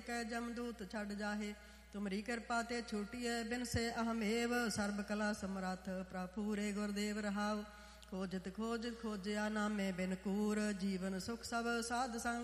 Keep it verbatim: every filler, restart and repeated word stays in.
ਕੈ ਜਮਦੂਤ ਛੱਡ ਜਾਹੇ। ਤੁਮਰੀ ਕਿਰਪਾ ਤੇ ਛੂਟੀਐ ਬਿਨ ਸੇ ਅਹਮੇਵ। ਸਰਬ ਕਲਾ ਸਮਰੱਥ ਪ੍ਰਭੂਰੇ ਗੁਰਦੇਵ ਰਹਾਉ। ਖੋਜਤ ਖੋਜਤ ਖੋਜਿਆ ਨਾਮੇ ਬਿਨ ਕੂਰ। ਜੀਵਨ ਸੁਖ ਸਭ ਸਾਧ ਸੰਗ